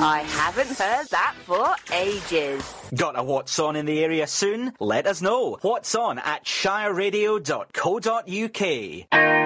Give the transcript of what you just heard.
I haven't heard that for ages. Got a What's On in the area soon? Let us know. What's On at shireradio.co.uk.